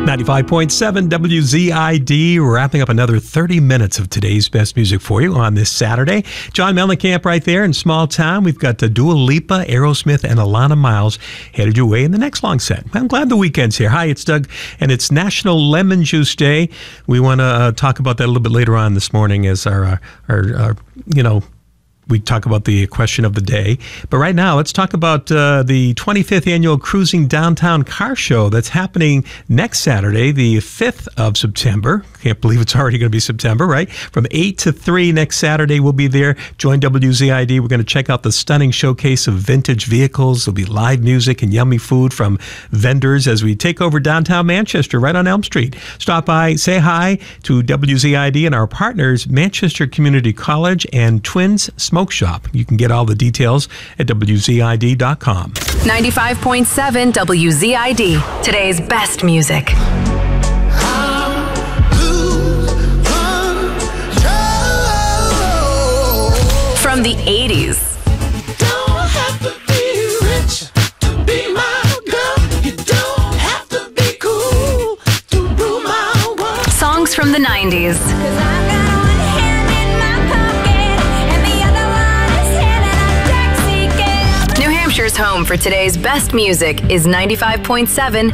95.7 WZID, wrapping up another 30 minutes of today's best music for you on this Saturday. John Mellencamp right there in Small Town. We've got Dua Lipa, Aerosmith, and Alana Miles headed your way in the next long set. I'm glad the weekend's here. Hi, it's Doug, and it's National Lemon Juice Day. We want to talk about that a little bit later on this morning as our we talk about the question of the day. But right now, let's talk about the 25th Annual Cruising Downtown Car Show that's happening next Saturday, the 5th of September. Can't believe it's already going to be September, right? From 8 to 3 next Saturday, we'll be there. Join WZID. We're going to check out the stunning showcase of vintage vehicles. There'll be live music and yummy food from vendors as we take over downtown Manchester, right on Elm Street. Stop by, say hi to WZID and our partners, Manchester Community College and Twins Smoke Shop. You can get all the details at WZID.com. 95.7 WZID, today's best music. From the 80s. Don't have to be rich to be my girl. You don't have to be cool to rule my world. Songs from the 90s. New Hampshire's home for today's best music is 95.7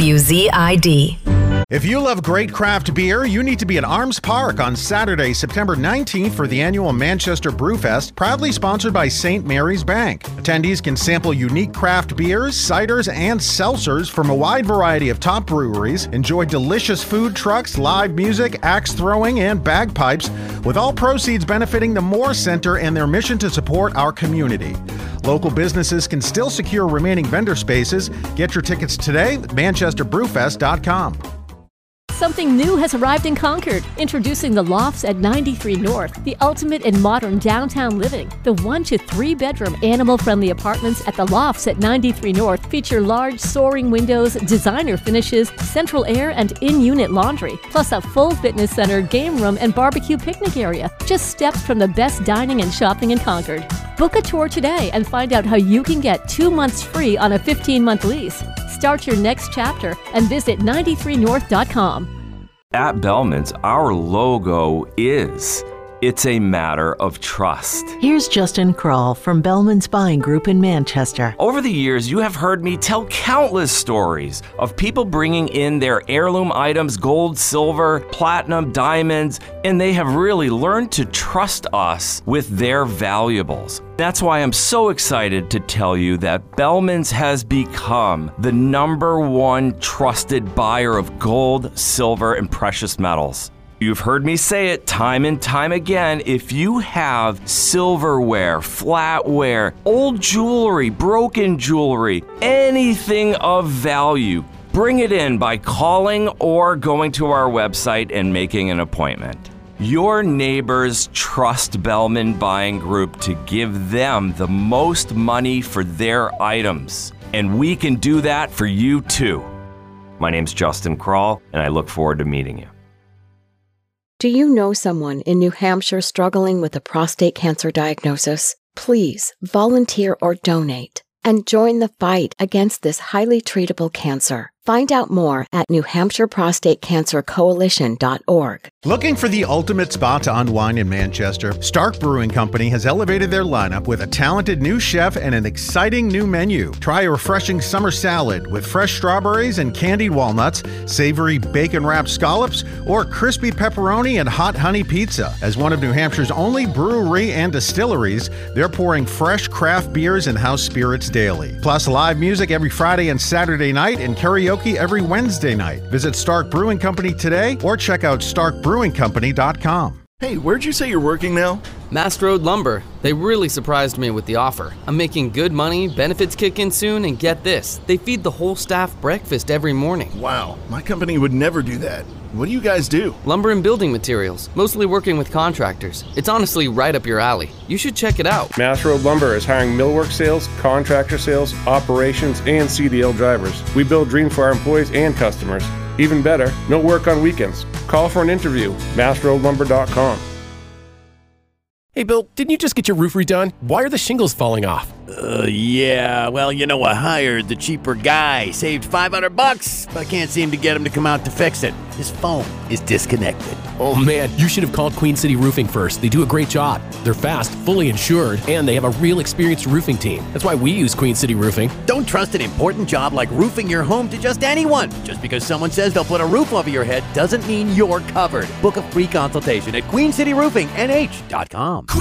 WZID. If you love great craft beer, you need to be at Arms Park on Saturday, September 19th for the annual Manchester Brewfest, proudly sponsored by St. Mary's Bank. Attendees can sample unique craft beers, ciders, and seltzers from a wide variety of top breweries, enjoy delicious food trucks, live music, axe throwing, and bagpipes, with all proceeds benefiting the Moore Center and their mission to support our community. Local businesses can still secure remaining vendor spaces. Get your tickets today at manchesterbrewfest.com. Something new has arrived in Concord. Introducing the Lofts at 93 North, the ultimate in modern downtown living. The 1 to 3 bedroom animal-friendly apartments at the Lofts at 93 North feature large soaring windows, designer finishes, central air, and in-unit laundry, plus a full fitness center, game room, and barbecue picnic area. Just steps from the best dining and shopping in Concord. Book a tour today and find out how you can get 2 months free on a 15-month lease. Start your next chapter and visit 93north.com. At Bellman's, our logo is, it's a matter of trust. Here's Justin Kroll from Bellman's Buying Group in Manchester. Over the years, you have heard me tell countless stories of people bringing in their heirloom items, gold, silver, platinum, diamonds, and they have really learned to trust us with their valuables. That's why I'm so excited to tell you that Bellman's has become the #1 trusted buyer of gold, silver, and precious metals. You've heard me say it time and time again. If you have silverware, flatware, old jewelry, broken jewelry, anything of value, bring it in by calling or going to our website and making an appointment. Your neighbors trust Bellman Buying Group to give them the most money for their items, and we can do that for you too. My name's Justin Kroll, and I look forward to meeting you. Do you know someone in New Hampshire struggling with a prostate cancer diagnosis? Please volunteer or donate and join the fight against this highly treatable cancer. Find out more at NewHampshireProstateCancerCoalition.org. Looking for the ultimate spot to unwind in Manchester? Stark Brewing Company has elevated their lineup with a talented new chef and an exciting new menu. Try a refreshing summer salad with fresh strawberries and candied walnuts, savory bacon-wrapped scallops, or crispy pepperoni and hot honey pizza. As one of New Hampshire's only brewery and distilleries, they're pouring fresh craft beers and house spirits daily. Plus live music every Friday and Saturday night and karaoke every Wednesday night. Visit Stark Brewing Company today or check out starkbrewingcompany.com. Hey, where'd you say you're working now? Mast Road Lumber. They really surprised me with the offer. I'm making good money, benefits kick in soon, and get this, they feed the whole staff breakfast every morning. Wow, my company would never do that. What do you guys do? Lumber and building materials, mostly working with contractors. It's honestly right up your alley. You should check it out. Mast Road Lumber is hiring millwork sales, contractor sales, operations, and CDL drivers. We build dreams for our employees and customers. Even better, no work on weekends. Call for an interview. MastRoadLumber.com. Hey Bill, didn't you just get your roof redone? Why are the shingles falling off? Yeah, well, I hired the cheaper guy, saved $500, but can't seem to get him to come out to fix it. His phone is disconnected. Oh man, you should have called Queen City Roofing first. They do a great job. They're fast, fully insured, and they have a real experienced roofing team. That's why we use Queen City Roofing. Don't trust an important job like roofing your home to just anyone. Just because someone says they'll put a roof over your head doesn't mean you're covered. Book a free consultation at QueenCityRoofingNH.com.